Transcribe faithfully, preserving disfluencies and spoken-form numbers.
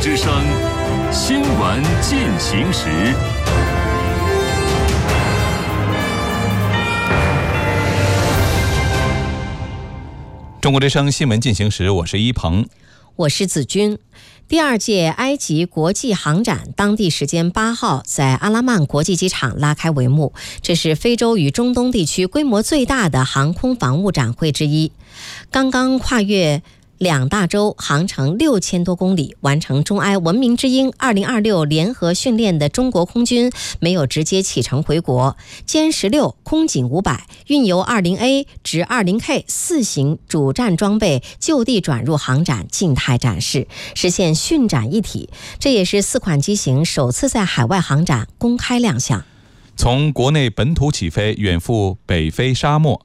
之声新闻进行时。 中国之声新闻进行时，我是一鹏， 我是子君。第二届埃及国际航展当地时间八号在阿拉曼国际机场拉开帷幕，这是非洲与中东地区规模最大的航空防务展会之一。刚刚跨越两大洲，航程六千多公里，完成中埃文明之鹰二零二六联合训练的中国空军没有直接启程回国，歼十六、空警五百、运油二零 A 直二零 K 四型主战装备就地转入航展静态展示，实现训展一体。这也是四款机型首次在海外航展公开亮相。 从国内本土起飞，远赴北非沙漠，